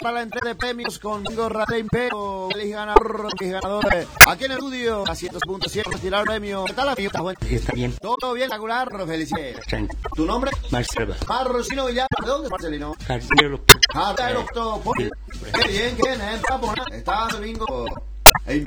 para la entrega de premios con Bingo Rata Imperio. Feliz ganador, aquí en el estudio, a 100.7, tirar el premio. ¿Qué tal, amigo? Está bien. Todo bien, regular, felicidades. ¿Tu nombre? Marcelo. Marcelo Villar. ¿De dónde, Marcelino? Jardinero. Qué bien, está el bingo.